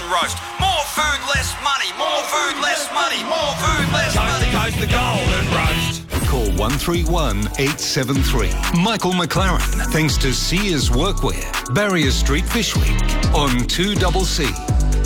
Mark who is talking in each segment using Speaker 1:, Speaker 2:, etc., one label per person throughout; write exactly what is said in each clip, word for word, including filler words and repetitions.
Speaker 1: roast. More food, less money. More food, less money. More food, less money.
Speaker 2: Coast to coast, the golden roast.
Speaker 3: Call one three one, eight seven three. Michael McLaren, thanks to Sears Workwear, Barrier Street Fish Week on two C C.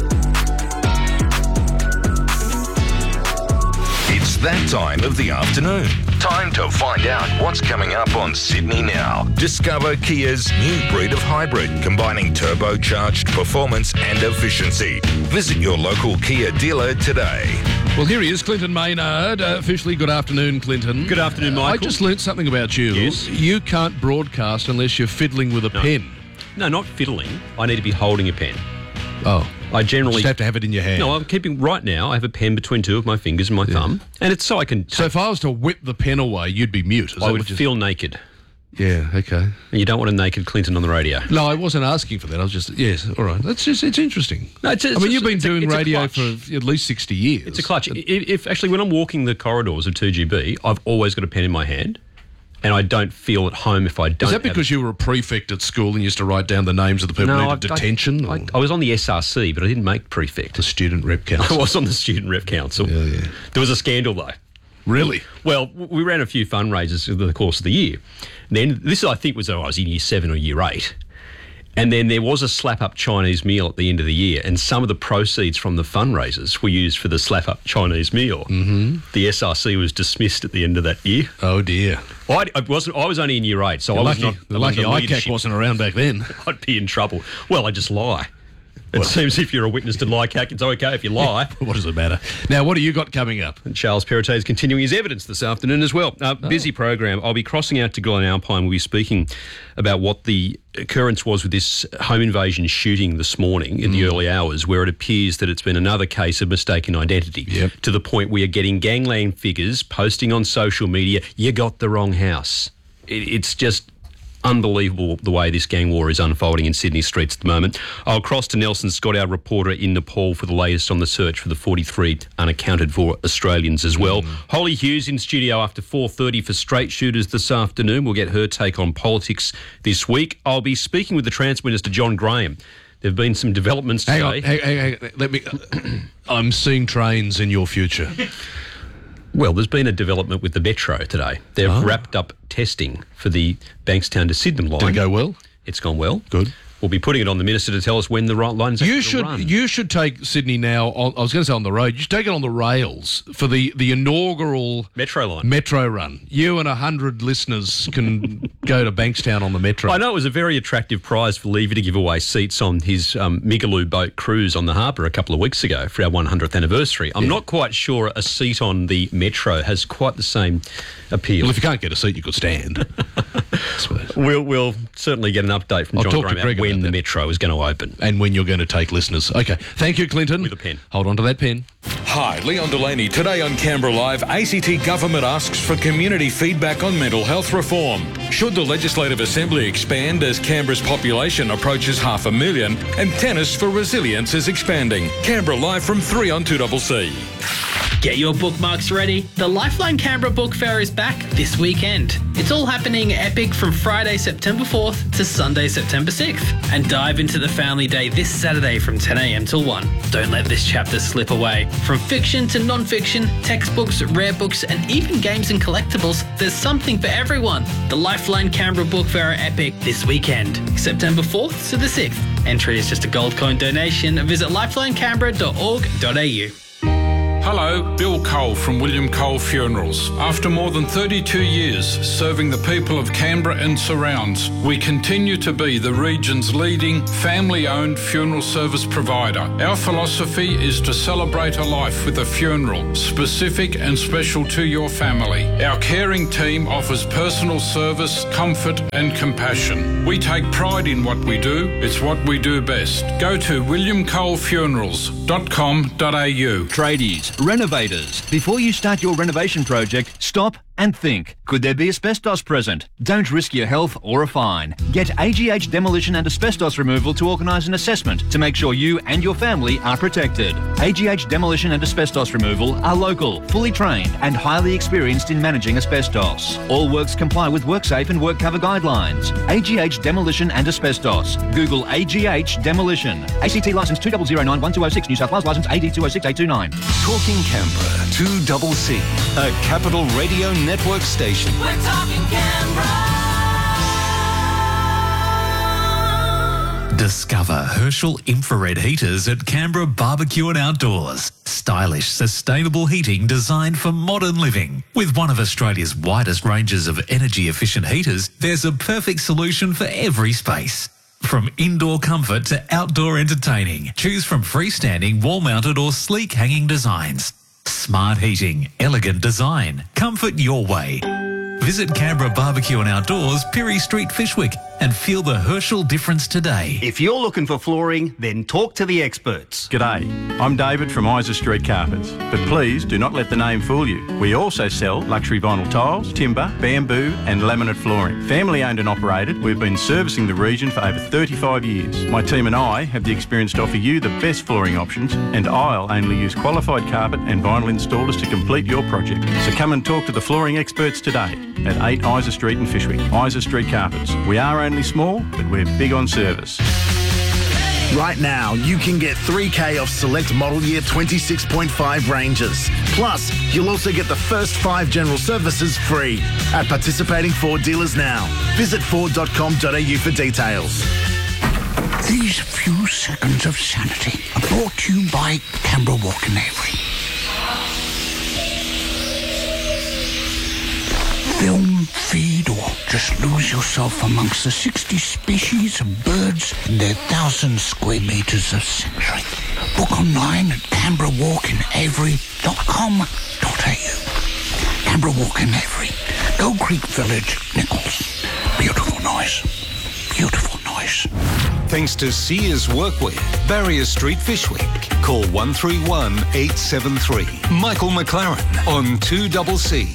Speaker 4: It's that time of the afternoon. Time to find out what's coming up on Sydney Now. Discover Kia's new breed of hybrid, combining turbocharged performance and efficiency. Visit your local Kia dealer today.
Speaker 5: Well, here he is, Clinton Maynard. Uh, officially, good afternoon, Clinton.
Speaker 6: Good afternoon, Michael.
Speaker 5: I just learnt something about you.
Speaker 6: Yes.
Speaker 5: You can't broadcast unless you're fiddling with a
Speaker 6: No.
Speaker 5: pen.
Speaker 6: No, not fiddling. I need to be holding a pen.
Speaker 5: Oh.
Speaker 6: I generally...
Speaker 5: Just have to have it in your hand.
Speaker 6: No, I'm keeping... Right now, I have a pen between two of my fingers and my thumb, and it's so I can...
Speaker 5: So if I was to whip the pen away, you'd be mute. Is
Speaker 6: I
Speaker 5: that
Speaker 6: would
Speaker 5: what you-
Speaker 6: feel naked.
Speaker 5: Yeah, okay.
Speaker 6: And you don't want a naked Clinton on the radio.
Speaker 5: No, I wasn't asking for that. I was just... Yes, all right. That's just... It's interesting.
Speaker 6: No, it's, it's,
Speaker 5: I mean, you've
Speaker 6: it's-
Speaker 5: been
Speaker 6: it's a-
Speaker 5: doing
Speaker 6: it's a
Speaker 5: radio
Speaker 6: clutch.
Speaker 5: for at least sixty years.
Speaker 6: It's a clutch. If, if actually, when I'm walking the corridors of two G B, I've always got a pen in my hand, and I don't feel at home if I don't.
Speaker 5: Is that because
Speaker 6: have
Speaker 5: you were a prefect at school and used to write down the names of the people
Speaker 6: No,
Speaker 5: who needed
Speaker 6: I-
Speaker 5: detention?
Speaker 6: I,
Speaker 5: or
Speaker 6: I was on the S R C, but I didn't make prefect.
Speaker 5: the student rep
Speaker 6: I
Speaker 5: council?
Speaker 6: was on the Student Rep Council.
Speaker 5: Yeah, yeah.
Speaker 6: There was a scandal, though.
Speaker 5: Really?
Speaker 6: Well, w- we ran a few fundraisers over the course of the year. Then this, I think, was oh, I was in year seven or year eight. And then there was a slap-up Chinese meal at the end of the year, and some of the proceeds from the fundraisers were used for the slap-up Chinese meal. Mm-hmm. The S R C was dismissed at the end of that year.
Speaker 5: Oh, dear.
Speaker 6: I, I wasn't. I was only in year eight, so
Speaker 5: You're
Speaker 6: I was
Speaker 5: lucky,
Speaker 6: not.
Speaker 5: the
Speaker 6: I
Speaker 5: lucky
Speaker 6: wasn't
Speaker 5: I C A C
Speaker 6: leadership.
Speaker 5: wasn't around back then.
Speaker 6: I'd be in trouble. Well, I just lie. It seems if you're a witness to lie, C A C, it's okay if you lie.
Speaker 5: What does it matter? Now, what do you got coming up?
Speaker 6: And Charles Perrottet is continuing his evidence this afternoon as well. Uh, busy program. I'll be crossing out to Glen Alpine. We'll be speaking about what the occurrence was with this home invasion shooting this morning in the early hours, where it appears that it's been another case of mistaken identity,
Speaker 5: Yep.
Speaker 6: to the point we are getting gangland figures posting on social media, you got the wrong house. It, it's just unbelievable the way this gang war is unfolding in Sydney streets at the moment. I'll cross to Nelson Scott, our reporter in Nepal, for the latest on the search for the forty-three unaccounted for Australians as well. Mm. Holly Hughes in studio after four thirty for Straight Shooters this afternoon. We'll get her take on politics this week. I'll be speaking with the Trans Minister, John Graham. There have been some developments today.
Speaker 5: Hang on, hang, hang, hang, let me... I'm seeing trains in your future.
Speaker 6: Well, there's been a development with the Metro today. They've
Speaker 5: Oh.
Speaker 6: wrapped up testing for the Bankstown to Sydenham line.
Speaker 5: Did it go well?
Speaker 6: It's gone well.
Speaker 5: Good.
Speaker 6: We'll be putting it on the Minister to tell us when the right line's
Speaker 5: You
Speaker 6: actually
Speaker 5: should
Speaker 6: run.
Speaker 5: you should take Sydney now, on, I was going to say on the road, you should take it on the rails for the, the inaugural
Speaker 6: Metro line.
Speaker 5: Metro run. You and a hundred listeners can go to Bankstown on the Metro.
Speaker 6: I know it was a very attractive prize for Levy to give away seats on his um, Migaloo boat cruise on the harbour a couple of weeks ago for our one hundredth anniversary. I'm not quite sure a seat on the Metro has quite the same appeal.
Speaker 5: Well, if you can't get a seat, you could stand. I suppose.
Speaker 6: We'll, we'll certainly get an update from
Speaker 5: I'll
Speaker 6: John
Speaker 5: talk to
Speaker 6: Graham
Speaker 5: Greg
Speaker 6: about when
Speaker 5: about
Speaker 6: the
Speaker 5: that.
Speaker 6: Metro is going to open.
Speaker 5: And when you're going to take listeners. Okay. Thank you, Clinton.
Speaker 6: With a pen.
Speaker 5: Hold on to that pen.
Speaker 2: Hi, Leon Delaney. Today on Canberra Live, A C T government asks for community feedback on mental health reform. Should the Legislative Assembly expand as Canberra's population approaches half a million? And tennis for resilience is expanding. Canberra Live from three on two C C.
Speaker 7: Get your bookmarks ready. The Lifeline Canberra Book Fair is back this weekend. It's all happening epic from Friday, September fourth to Sunday, September sixth. And dive into the Family Day this Saturday from ten a.m. till one. Don't let this chapter slip away. From fiction to non-fiction, textbooks, rare books, and even games and collectibles, there's something for everyone. The Lifeline Canberra Book Fair epic this weekend, September fourth to the sixth. Entry is just a gold coin donation. Visit lifeline canberra dot org dot a u.
Speaker 8: Hello, Bill Cole from William Cole Funerals. After more than thirty-two years serving the people of Canberra and surrounds, we continue to be the region's leading family-owned funeral service provider. Our philosophy is to celebrate a life with a funeral, specific and special to your family. Our caring team offers personal service, comfort and compassion. We take pride in what we do. It's what we do best. Go to william cole funerals dot com dot a u.
Speaker 9: Tradies, renovators, before you start your renovation project, stop and think, could there be asbestos present? Don't risk your health or a fine. Get A G H Demolition and Asbestos Removal to organise an assessment to make sure you and your family are protected. A G H Demolition and Asbestos Removal are local, fully trained and highly experienced in managing asbestos. All works comply with WorkSafe and WorkCover guidelines. A G H Demolition and Asbestos. Google A G H Demolition. A C T licence two zero zero nine one two zero six, New South Wales licence A D two zero six eight two nine.
Speaker 3: Talking Canberra, two C C, a Capital Radio Network station.
Speaker 10: We're talking Canberra.
Speaker 11: Discover Herschel infrared heaters at Canberra Barbecue and Outdoors. Stylish, sustainable heating designed for modern living. With one of Australia's widest ranges of energy-efficient heaters, there's a perfect solution for every space. From indoor comfort to outdoor entertaining, choose from freestanding, wall-mounted or sleek hanging designs. Smart heating, elegant design, comfort your way. Visit Canberra Barbecue and Outdoors, Pirie Street, Fishwick, and feel the Herschel difference today.
Speaker 12: If you're looking for flooring, then talk to the experts.
Speaker 13: G'day, I'm David from Isa Street Carpets, but please do not let the name fool you. We also sell luxury vinyl tiles, timber, bamboo and laminate flooring. Family owned and operated, we've been servicing the region for over thirty-five years. My team and I have the experience to offer you the best flooring options, and I'll only use qualified carpet and vinyl installers to complete your project. So come and talk to the flooring experts today at eight Isa Street in Fishwick. Isa Street Carpets. We are only small, but we're big on service.
Speaker 14: Right now, you can get three K off select model year twenty-six point five Rangers. Plus, you'll also get the first five general services free at participating Ford dealers now. Visit ford dot com dot a u for details.
Speaker 15: These few seconds of sanity are brought to you by Canberra Walk and Avery. Film, feed, or just lose yourself amongst the sixty species of birds in their thousand square metres of sanctuary. Book online at canberra walk and avery dot com dot a u. Canberra Walk and Avery, Gold Creek Village, Nichols. Beautiful noise. Beautiful noise.
Speaker 3: Thanks to Sears Workwear, Barrier Street, Fishwick. Call one three one eight seven three. Michael McLaren on two C C.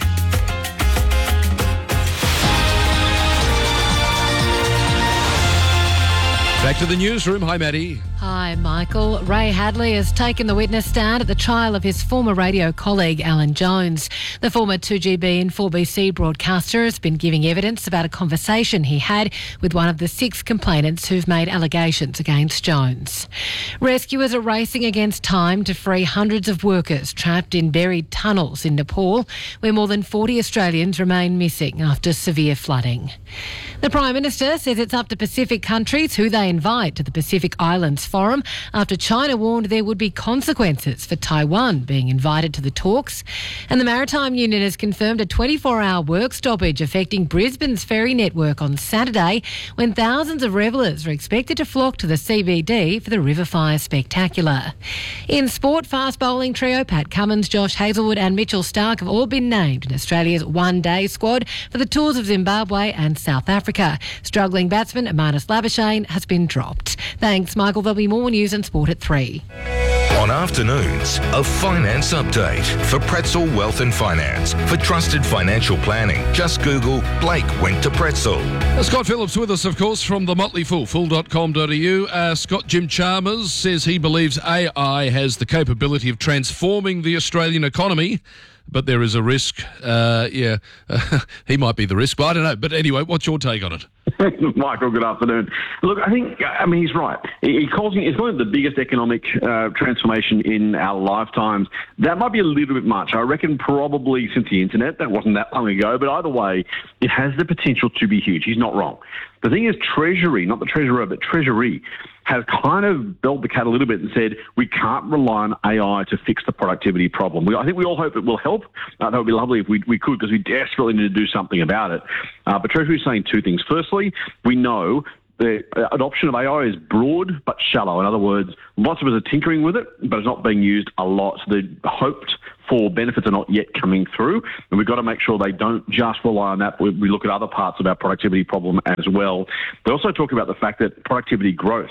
Speaker 5: Back to the newsroom. Hi, Maddie.
Speaker 16: Hi, Michael. Ray Hadley has taken the witness stand at the trial of his former radio colleague, Alan Jones. The former two G B and four B C broadcaster has been giving evidence about a conversation he had with one of the six complainants who've made allegations against Jones. Rescuers are racing against time to free hundreds of workers trapped in buried tunnels in Nepal, where more than forty Australians remain missing after severe flooding. The Prime Minister says it's up to Pacific countries who they invite to the Pacific Islands Forum after China warned there would be consequences for Taiwan being invited to the talks. And the Maritime Union has confirmed a twenty-four hour work stoppage affecting Brisbane's ferry network on Saturday, when thousands of revellers are expected to flock to the C B D for the River Fire Spectacular. In sport, fast bowling trio Pat Cummins, Josh Hazlewood and Mitchell Starc have all been named in Australia's one-day squad for the tours of Zimbabwe and South Africa. Struggling batsman Amartya Labuschagne has been dropped. Thanks, Michael. There'll be more news and sport at three.
Speaker 4: On afternoons, a finance update for Pretzel Wealth and Finance. For trusted financial planning, just Google Blake went to Pretzel.
Speaker 5: Uh, Scott Phillips with us, of course, from the Motley Fool, fool dot com dot a u. Uh, Scott, Jim Chalmers says he believes A I has the capability of transforming the Australian economy, but there is a risk. Uh, yeah, uh, he might be the risk, but I don't know. But anyway, what's your take on it?
Speaker 17: Michael, good afternoon. Look, I think, I mean, he's right. He, he calls it, it's one of the biggest economic uh, transformation in our lifetimes. That might be a little bit much. I reckon probably since the internet, that wasn't that long ago, but either way, it has the potential to be huge. He's not wrong. The thing is, Treasury, not the Treasurer, but Treasury, has kind of belled the cat a little bit and said, we can't rely on A I to fix the productivity problem. We, I think we all hope it will help. Uh, that would be lovely if we, we could, because we desperately need to do something about it. Uh, but Treasury is saying two things. Firstly, we know the adoption of A I is broad but shallow. In other words, lots of us are tinkering with it, but it's not being used a lot. So the hoped for benefits are not yet coming through, and we've got to make sure they don't just rely on that. We, we look at other parts of our productivity problem as well. They also talk about the fact that productivity growth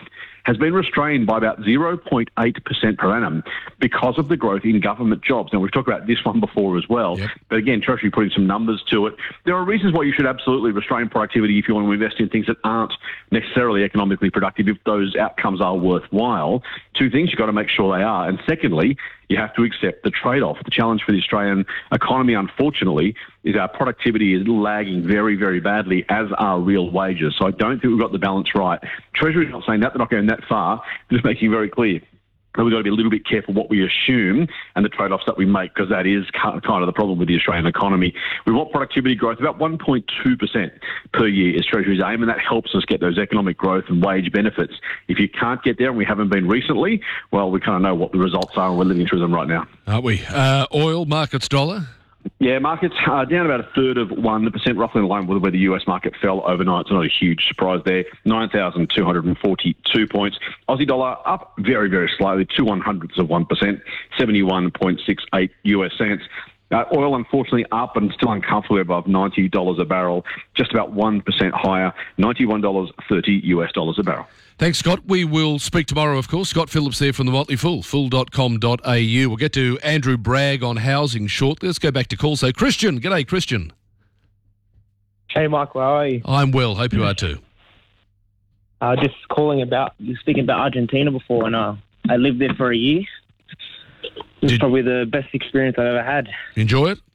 Speaker 17: has been restrained by about zero point eight percent per annum because of the growth in government jobs. Now, we've talked about this one before as well, yep. but again, Treasury putting some numbers to it. There are reasons why you should absolutely restrain productivity if you want to invest in things that aren't necessarily economically productive, if those outcomes are worthwhile. Two things, you've got to make sure they are. And secondly, you have to accept the trade-off. The challenge for the Australian economy, unfortunately, is our productivity is lagging very, very badly, as are real wages. So I don't think we've got the balance right. Treasury's not saying that. They're not going that far. They're just making it very clear. We've got to be a little bit careful what we assume and the trade-offs that we make, because that is kind of the problem with the Australian economy. We want productivity growth about one point two percent per year is Treasury's aim, and that helps us get those economic growth and wage benefits. If you can't get there, and we haven't been recently, well, we kind of know what the results are, and we're living through them right now.
Speaker 5: Aren't we? Uh, oil, markets, dollar?
Speaker 17: Yeah, markets are down about a third of one percent, roughly in line with where the U S market fell overnight. It's not a huge surprise there. nine thousand two hundred forty-two points. Aussie dollar up very, very slightly, two one hundredths of one percent, seventy-one point six eight U S cents. Uh, oil, unfortunately, up and still uncomfortably above ninety dollars a barrel, just about one percent higher, ninety-one dollars thirty U S dollars a barrel.
Speaker 5: Thanks, Scott. We will speak tomorrow, of course. Scott Phillips there from the Motley Fool, fool dot com dot a u. We'll get to Andrew Bragg on housing shortly. Let's go back to call. So, Christian. G'day, Christian.
Speaker 18: Hey, Michael. How are you?
Speaker 5: I'm well. Hope you are too.
Speaker 18: Uh, just calling about, you were speaking about Argentina before, and uh, I lived there for a year. It was
Speaker 5: Did,
Speaker 18: probably the best experience I've ever had.
Speaker 5: Enjoy it?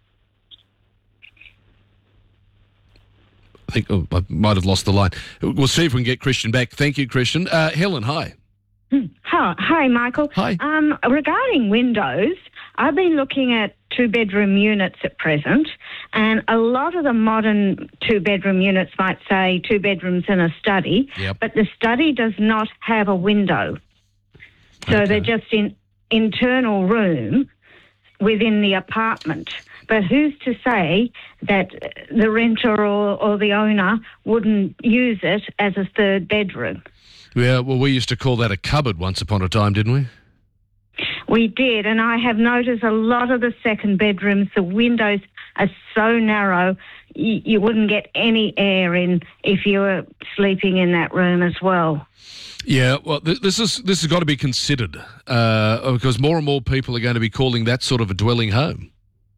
Speaker 5: I think oh, I might have lost the line. We'll see if we can get Christian back. Thank you, Christian. Uh, Helen, hi.
Speaker 19: Hi, hi, Michael.
Speaker 5: Hi.
Speaker 19: Um, regarding windows, I've been looking at two-bedroom units at present, and a lot of the modern two-bedroom units might say two bedrooms and a study,
Speaker 5: yep.
Speaker 19: but the study does not have a window. So
Speaker 5: okay.
Speaker 19: they're just in internal room within the apartment. But who's to say that the renter or, or the owner wouldn't use it as a third bedroom?
Speaker 5: Yeah, well, we used to call that a cupboard once upon a time, didn't we?
Speaker 19: We did, and I have noticed a lot of the second bedrooms, the windows are so narrow, you, you wouldn't get any air in if you were sleeping in that room as well.
Speaker 5: Yeah, well, th- this is this has got to be considered uh, because more and more people are going to be calling that sort of a dwelling home.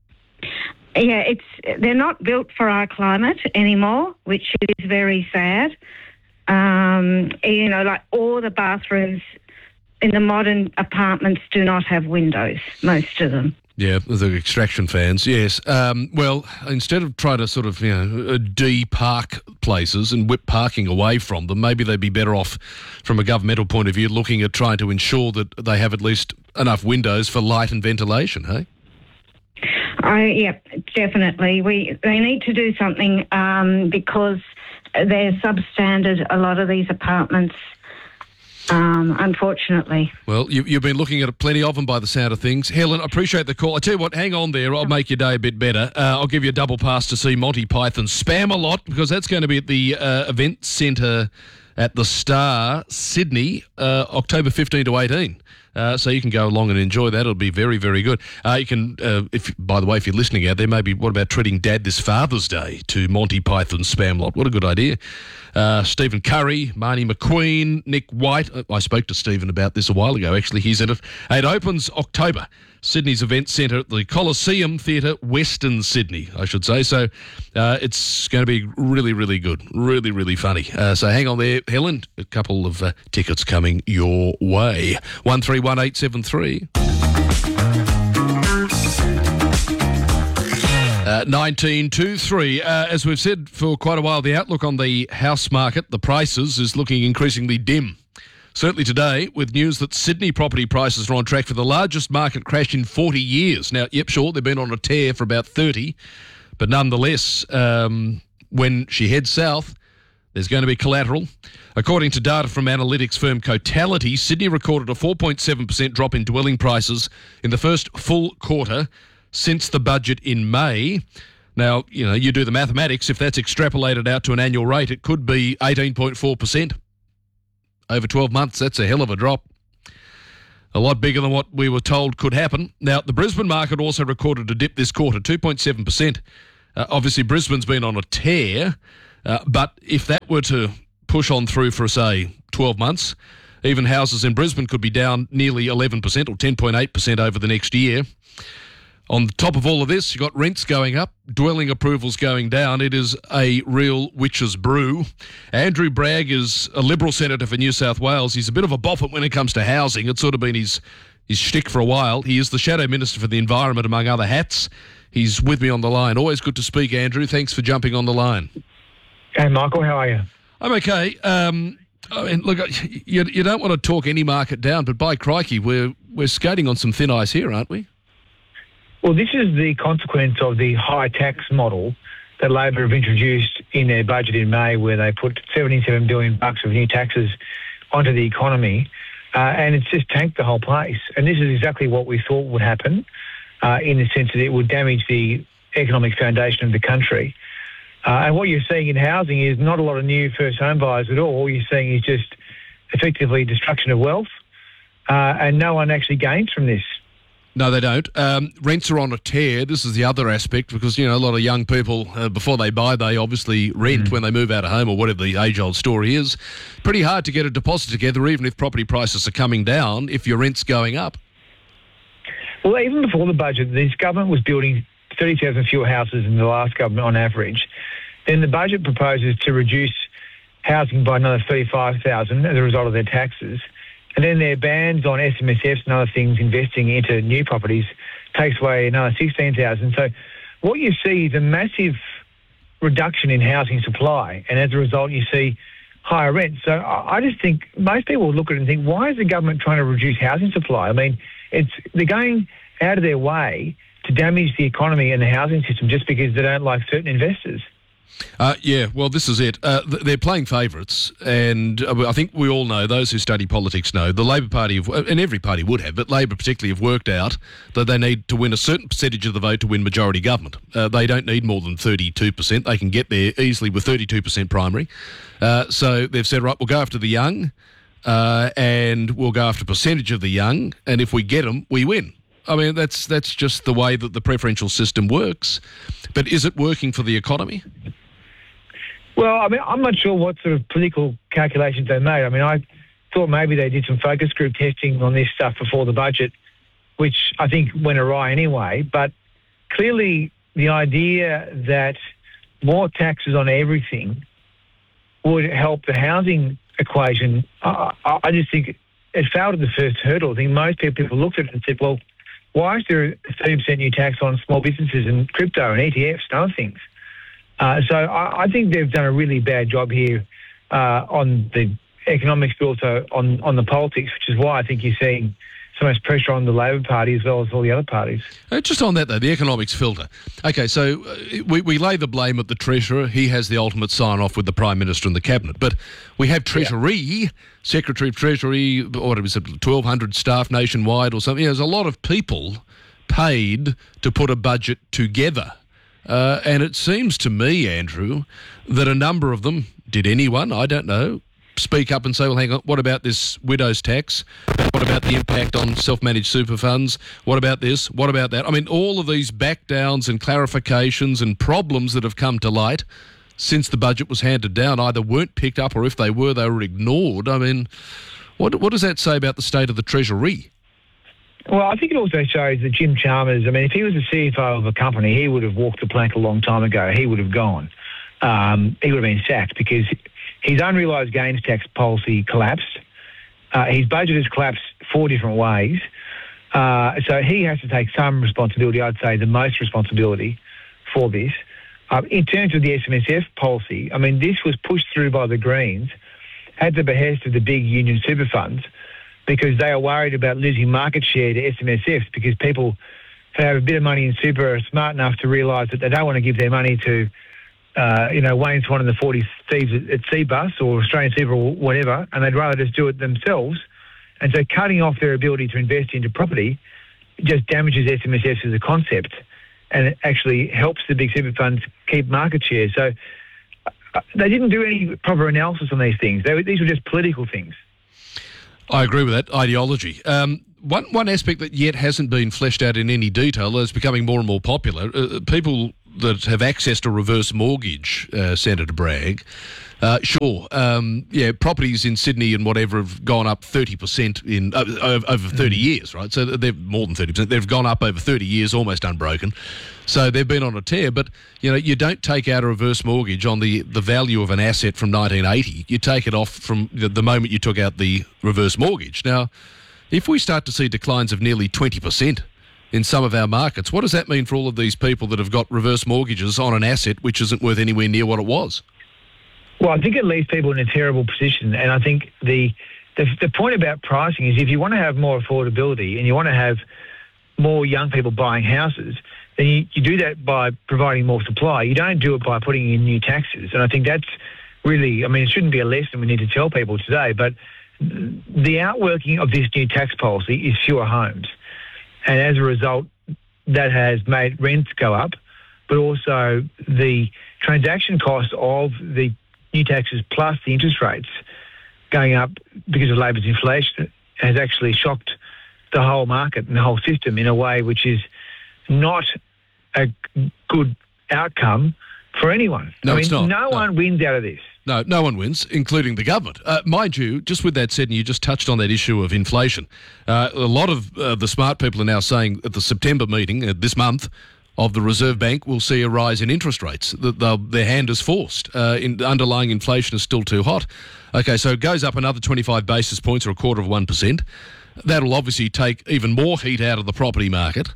Speaker 19: Yeah, it's they're not built for our climate anymore, which is very sad. Um, you know, like all the bathrooms in the modern apartments do not have windows, most of them.
Speaker 5: Yeah, the extraction fans, yes. Um, well, instead of trying to sort of, you know, de-park places and whip parking away from them, maybe they'd be better off from a governmental point of view looking at trying to ensure that they have at least enough windows for light and ventilation, hey?
Speaker 19: I, yeah, definitely. We they need to do something um, because they're substandard, a lot of these apartments, um, unfortunately.
Speaker 5: Well, you, you've been looking at plenty of them by the sound of things. Helen, I appreciate the call. I tell you what, hang on there. I'll make your day a bit better. Uh, I'll give you a double pass to see Monty Python Spam-A-Lot because that's going to be at the uh, event centre at the Star, Sydney, uh, October fifteenth to eighteenth. Uh, so you can go along and enjoy that. It'll be very, very good. Uh, you can, uh, if by the way, if you're listening out there, maybe what about treating Dad this Father's Day to Monty Python Spam-A-Lot? What a good idea. Uh, Stephen Curry, Marnie McQueen, Nick White. I spoke to Stephen about this a while ago, actually. He's in it. It opens October. Sydney's Event Centre at the Coliseum Theatre, Western Sydney, I should say. So uh, it's going to be really, really good. Really, really funny. Uh, so hang on there, Helen. A couple of uh, tickets coming your way. one three one eight seven three. Uh, nineteen two three. Uh, as we've said for quite a while, the outlook on the house market, the prices, is looking increasingly dim. Certainly today, with news that Sydney property prices are on track for the largest market crash in forty years. Now, yep, sure, they've been on a tear for about thirty, but nonetheless, um, when she heads south, there's going to be collateral. According to data from analytics firm Cotality, Sydney recorded a four point seven percent drop in dwelling prices in the first full quarter since the budget in May. Now, you know, you do the mathematics. If that's extrapolated out to an annual rate, it could be eighteen point four percent. Over twelve months, that's a hell of a drop. A lot bigger than what we were told could happen. Now, the Brisbane market also recorded a dip this quarter, two point seven percent. Uh, obviously, Brisbane's been on a tear, uh, but if that were to push on through for, say, twelve months, Even houses in Brisbane could be down nearly eleven percent or ten point eight percent over the next year. On the top of all of this, you've got rents going up, dwelling approvals going down. It is a real witch's brew. Andrew Bragg is a Liberal senator for New South Wales. He's a bit of a boffin when it comes to housing. It's sort of been his, his shtick for a while. He is the Shadow Minister for the Environment, among other hats. He's with me on the line. Always good to speak, Andrew. Thanks for jumping on the line.
Speaker 20: Hey, Michael, how are you?
Speaker 5: I'm okay. Um, I mean, look, you, you don't want to talk any market down, but by crikey, we're we're skating on some thin ice here, aren't we?
Speaker 20: Well, this is the consequence of the high tax model that Labor have introduced in their budget in May, where they put seventy-seven billion bucks of new taxes onto the economy, uh, and it's just tanked the whole place. And this is exactly what we thought would happen, uh, in the sense that it would damage the economic foundation of the country. Uh, and what you're seeing in housing is not a lot of new first home buyers at all. All you're seeing is just effectively destruction of wealth, uh, and no one actually gains from this.
Speaker 5: No, they don't. Um, rents are on a tear. This is the other aspect because, you know, a lot of young people, uh, before they buy, they obviously rent mm. when they move out of home or whatever the age-old story is. Pretty hard to get a deposit together, even if property prices are coming down, if your rent's going up.
Speaker 20: Well, even before the budget, this government was building thirty thousand fewer houses than the last government on average. Then the budget proposes to reduce housing by another thirty-five thousand as a result of their taxes. And then their bans on S M S Fs and other things investing into new properties takes away another sixteen thousand. So what you see is a massive reduction in housing supply, and as a result you see higher rents. So I just think most people will look at it and think, why is the government trying to reduce housing supply? I mean, it's they're going out of their way to damage the economy and the housing system just because they don't like certain investors.
Speaker 5: Uh, yeah, well, this is it. Uh, th- they're playing favourites, and uh, I think we all know, those who study politics know, the Labor Party, have, and every party would have, but Labor particularly have worked out that they need to win a certain percentage of the vote to win majority government. Uh, they don't need more than thirty-two percent. They can get there easily with thirty-two percent primary. Uh, so they've said, right, we'll go after the young, uh, and we'll go after a percentage of the young, and if we get them, we win. I mean, that's that's just the way that the preferential system works. But is it working for the economy?
Speaker 20: Well, I mean, I'm not sure what sort of political calculations they made. I mean, I thought maybe they did some focus group testing on this stuff before the budget, which I think went awry anyway. But clearly the idea that more taxes on everything would help the housing equation, I, I just think it failed at the first hurdle. I think most people looked at it and said, well, why is there a thirty percent new tax on small businesses and crypto and E T Fs and other things? Uh, so I, I think they've done a really bad job here uh, on the economics, but also on, on the politics, which is why I think you're seeing so much pressure on the Labor Party as well as all the other parties.
Speaker 5: Uh, just on that, though, the economics filter. Okay, so uh, we, we lay the blame at the Treasurer. He has the ultimate sign-off with the Prime Minister and the Cabinet. But we have Treasury, yeah. Secretary of Treasury, what was it, twelve hundred staff nationwide or something. There's a lot of people paid to put a budget together. Uh, and it seems to me, Andrew, that a number of them, did anyone, I don't know, speak up and say, well, hang on, what about this widow's tax? What about the impact on self-managed super funds? What about this? What about that? I mean, all of these backdowns and clarifications and problems that have come to light since the budget was handed down either weren't picked up or if they were, they were ignored. I mean, what what does that say about the state of the Treasury?
Speaker 20: Well, I think it also shows that Jim Chalmers, I mean, if he was the C F O of a company, he would have walked the plank a long time ago. He would have gone. Um, he would have been sacked because his unrealised gains tax policy collapsed. Uh, his budget has collapsed four different ways. Uh, so he has to take some responsibility, I'd say the most responsibility for this. Uh, in terms of the S M S F policy, I mean, this was pushed through by the Greens at the behest of the big union super funds, because they are worried about losing market share to S M S Fs because people who have a bit of money in super are smart enough to realise that they don't want to give their money to, uh, you know, Wayne Swan and the forty Thieves at, at Cbus or Australian Super or whatever, and they'd rather just do it themselves. And so cutting off their ability to invest into property just damages S M S Fs as a concept, and it actually helps the big super funds keep market share. So uh, they didn't do any proper analysis on these things. They, these were just political things.
Speaker 5: I agree with that, ideology. Um, one one aspect that yet hasn't been fleshed out in any detail is becoming more and more popular. Uh, people that have access to reverse mortgage, uh, Senator Bragg, Uh, sure. Um, yeah, properties in Sydney and whatever have gone up thirty percent in uh, over thirty years, right? So they've more than thirty percent. They've gone up over thirty years, almost unbroken. So they've been on a tear. But, you know, you don't take out a reverse mortgage on the, the value of an asset from nineteen eighty. You take it off from the, the moment you took out the reverse mortgage. Now, if we start to see declines of nearly twenty percent in some of our markets, what does that mean for all of these people that have got reverse mortgages on an asset which isn't worth anywhere near what it was?
Speaker 20: Well, I think it leaves people in a terrible position. And I think the, the the point about pricing is if you want to have more affordability and you want to have more young people buying houses, then you, you do that by providing more supply. You don't do it by putting in new taxes. And I think that's really, I mean, it shouldn't be a lesson we need to tell people today, but the outworking of this new tax policy is fewer homes. And as a result, that has made rents go up, but also the transaction cost of the new taxes plus the interest rates going up because of Labor's inflation has actually shocked the whole market and the whole system in a way which is not a good outcome for anyone.
Speaker 5: No,
Speaker 20: I mean,
Speaker 5: it's not.
Speaker 20: no,
Speaker 5: No.
Speaker 20: one wins out of this.
Speaker 5: No, no one wins, including the government. Uh, mind you, just with that said, and you just touched on that issue of inflation, uh, a lot of uh, the smart people are now saying at the September meeting uh, this month of the Reserve Bank will see a rise in interest rates. The, the, their hand is forced. Uh, in, underlying inflation is still too hot. Okay, so it goes up another twenty-five basis points or a quarter of one percent. That'll obviously take even more heat out of the property market.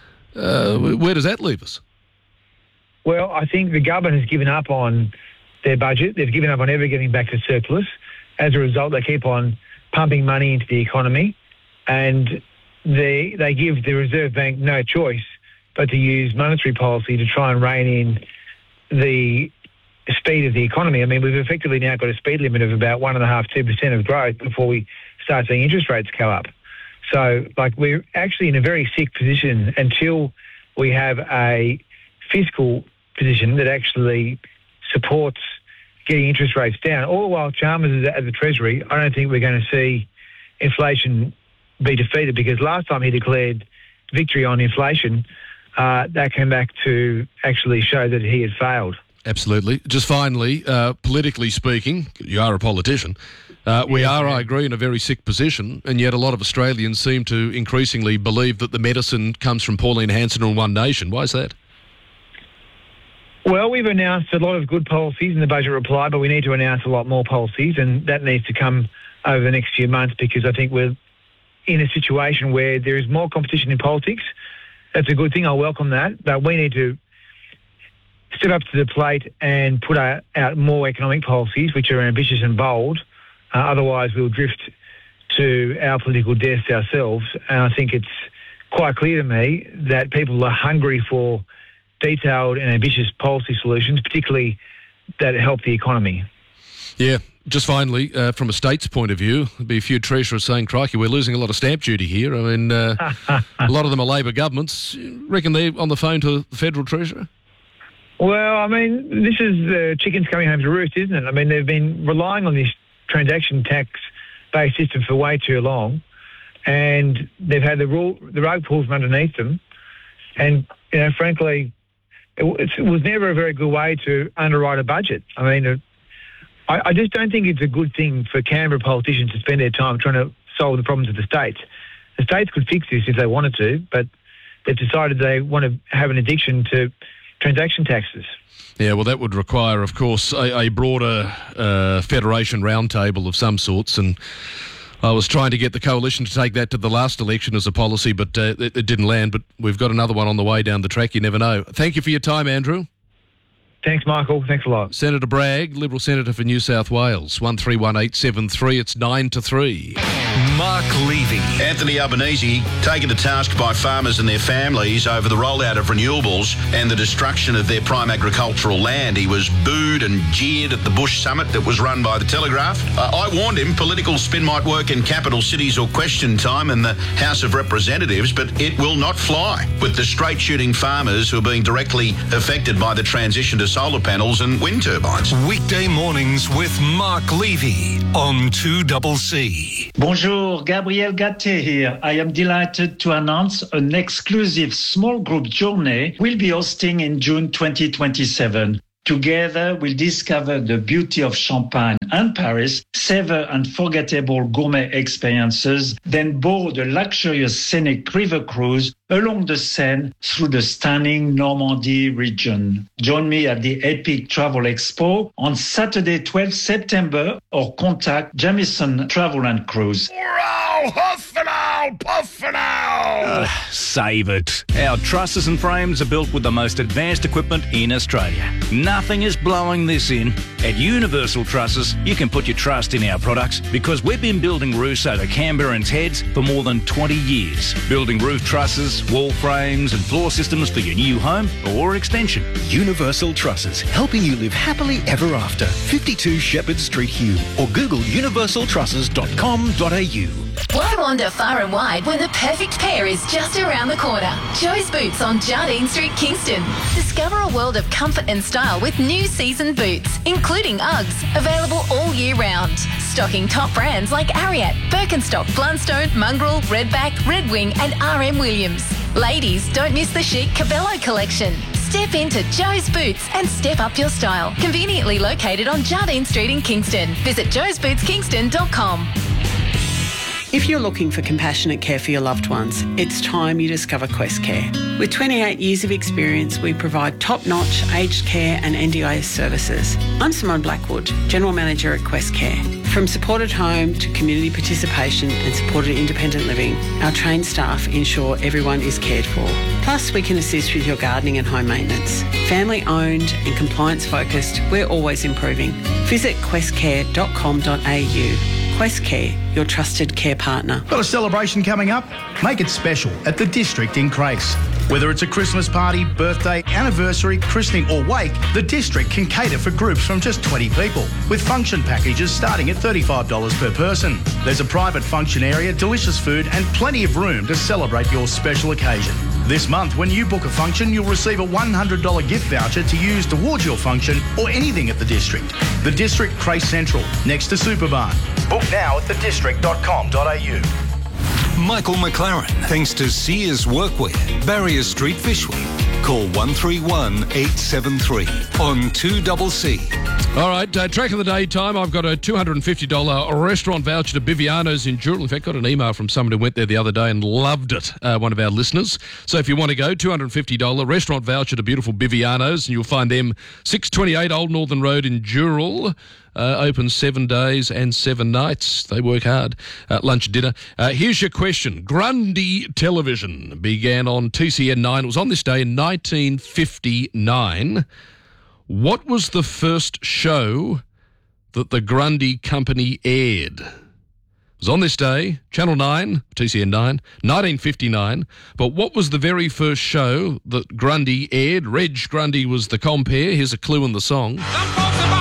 Speaker 5: Uh, where does that leave us?
Speaker 20: Well, I think the government has given up on their budget. They've given up on ever getting back to surplus. As a result, they keep on pumping money into the economy, and they they give the Reserve Bank no choice but to use monetary policy to try and rein in the speed of the economy. I mean, we've effectively now got a speed limit of about one and a half, two percent of growth before we start seeing interest rates go up. So, like, we're actually in a very sick position until we have a fiscal position that actually supports getting interest rates down. All the while Chalmers is at the Treasury, I don't think we're going to see inflation be defeated, because last time he declared victory on inflation, uh, that came back to actually show that he had failed.
Speaker 5: Absolutely. Just finally, uh, politically speaking, you are a politician. Uh, we
Speaker 20: Yeah,
Speaker 5: are,
Speaker 20: yeah.
Speaker 5: I agree, in a very sick position, and yet a lot of Australians seem to increasingly believe that the medicine comes from Pauline Hanson and One Nation. Why is that?
Speaker 20: Well, we've announced a lot of good policies in the budget reply, but we need to announce a lot more policies, and that needs to come over the next few months, because I think we're in a situation where there is more competition in politics. That's a good thing. I welcome that. But we need to step up to the plate and put out, out more economic policies which are ambitious and bold. Uh, otherwise, we'll drift to our political deaths ourselves. And I think it's quite clear to me that people are hungry for detailed and ambitious policy solutions, particularly that help the economy.
Speaker 5: Yeah. Just finally, uh, from a state's point of view, there'd be a few treasurers saying, crikey, we're losing a lot of stamp duty here. I mean, uh, a lot of them are Labor governments. You reckon they're on the phone to the Federal Treasurer?
Speaker 20: Well, I mean, this is the chickens coming home to roost, isn't it? I mean, they've been relying on this transaction tax-based system for way too long, and they've had the rule, the rug pulled from underneath them. And, you know, frankly, it, it was never a very good way to underwrite a budget. I mean, it, I, I just don't think it's a good thing for Canberra politicians to spend their time trying to solve the problems of the states. The states could fix this if they wanted to, but they've decided they want to have an addiction to transaction taxes.
Speaker 5: Yeah, well, that would require, of course, a, a broader uh, federation roundtable of some sorts, and I was trying to get the coalition to take that to the last election as a policy, but uh, it, it didn't land. But we've got another one on the way down the track. You never know. Thank you for your time, Andrew.
Speaker 20: Thanks, Michael. Thanks a lot.
Speaker 5: Senator Bragg, Liberal Senator for New South Wales, one three one eight seven three. It's nine to three.
Speaker 3: Mark Levy.
Speaker 21: Anthony Albanese taken to task by farmers and their families over the rollout of renewables and the destruction of their prime agricultural land. He was booed and jeered at the Bush summit that was run by the Telegraph. Uh, I warned him political spin might work in capital cities or question time in the House of Representatives, but it will not fly with the straight-shooting farmers who are being directly affected by the transition to solar panels and wind turbines.
Speaker 3: Weekday mornings with Mark Levy on two C C.
Speaker 22: Bonjour, Gabriel Gatte here. I am delighted to announce an exclusive small group journey we'll be hosting in June twenty twenty-seven. Together, we'll discover the beauty of Champagne and Paris, savor unforgettable gourmet experiences, then board a luxurious scenic river cruise along the Seine through the stunning Normandy region. Join me at the Epic Travel Expo on Saturday, twelfth September, or contact Jamieson Travel and Cruise.
Speaker 1: Hurrah! Huff and owl! Puff and owl! Uh, save it. Our trusses and frames are built with the most advanced equipment in Australia. Nothing is blowing this in. At Universal Trusses, you can put your trust in our products because we've been building roofs over Canberra and Heads for more than twenty years. Building roof trusses, wall frames and floor systems for your new home or extension.
Speaker 6: Universal Trusses, helping you live happily ever after. fifty-two Shepherd Street, Hume, or Google universal trusses dot com dot a u.
Speaker 23: Why wander far and wide when the perfect pair is just around the corner? Joe's Boots on Jardine Street, Kingston. Discover a world of comfort and style with new season boots, including Uggs, available all year round. Stocking top brands like Ariat, Birkenstock, Blundstone, Mongrel, Redback, Red Wing and R M Williams. Ladies, don't miss the chic Cabello collection. Step into Joe's Boots and step up your style. Conveniently located on Jardine Street in Kingston. Visit joes boots kingston dot com.
Speaker 24: If you're looking for compassionate care for your loved ones, it's time you discover Quest Care. With twenty-eight years of experience, we provide top-notch aged care and N D I S services. I'm Simone Blackwood, General Manager at Quest Care. From supported home to community participation and supported independent living, our trained staff ensure everyone is cared for. Plus, we can assist with your gardening and home maintenance. Family owned and compliance focused, we're always improving. Visit quest care dot com dot a u. Quest Care, your trusted care partner.
Speaker 25: Got a celebration coming up? Make it special at the District in Crace. Whether it's a Christmas party, birthday, anniversary, christening or wake, the District can cater for groups from just twenty people, with function packages starting at thirty-five dollars per person. There's a private function area, delicious food and plenty of room to celebrate your special occasion. This month, when you book a function, you'll receive a one hundred dollars gift voucher to use towards your function or anything at the District. The District Crace Central, next to Superbarn. Book now at the district dot com dot a u.
Speaker 3: Michael McLaren, thanks to Sears Workwear, Barrier Street, Fishwick. Call one three one, eight seven three on two C C.
Speaker 5: All right, uh, track of the day time. I've got a two hundred fifty dollars restaurant voucher to Biviano's in Dural. In fact, got an email from someone who went there the other day and loved it, uh, one of our listeners. So if you want to go, two hundred fifty dollars restaurant voucher to beautiful Biviano's, and you'll find them six twenty-eight Old Northern Road in Dural. Uh, open seven days and seven nights. They work hard. Uh, lunch, dinner. Uh, here's your question. Grundy Television began on T C N nine. It was on this day in nineteen fifty-nine. What was the first show that the Grundy Company aired? It was on this day, Channel nine, T C N nine, nineteen fifty-nine. But what was the very first show that Grundy aired? Reg Grundy was the compere. Here's a clue in the song.